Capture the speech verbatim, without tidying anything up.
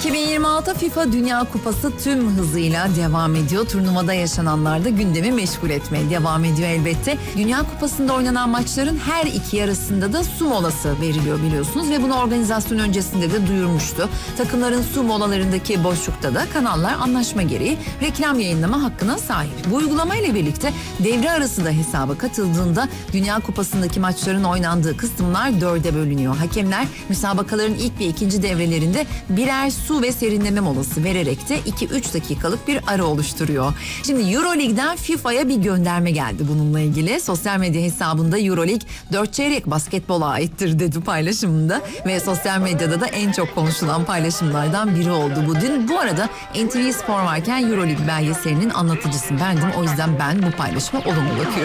iki bin yirmi altı FIFA Dünya Kupası tüm hızıyla devam ediyor. Turnuvada yaşananlar da gündemi meşgul etmeye devam ediyor elbette. Dünya Kupası'nda oynanan maçların her iki yarısında da su molası veriliyor biliyorsunuz ve bunu organizasyon öncesinde de duyurmuştu. Takımların su molalarındaki boşlukta da kanallar anlaşma gereği reklam yayınlama hakkına sahip. Bu uygulama ile birlikte devre arası da hesaba katıldığında Dünya Kupası'ndaki maçların oynandığı kısımlar dörde bölünüyor. Hakemler müsabakaların ilk ve ikinci devrelerinde birer su ve serinleme molası vererek de iki üç dakikalık bir ara oluşturuyor. Şimdi Euroleague'den FIFA'ya bir gönderme geldi bununla ilgili. Sosyal medya hesabında Euroleague dört çeyrek basketbola aittir dedi paylaşımında ve sosyal medyada da en çok konuşulan paylaşımlardan biri oldu bu dün. Bu arada N T V Spor varken Euroleague belgeselinin anlatıcısı bendim. O yüzden ben bu paylaşıma olumlu bakıyorum.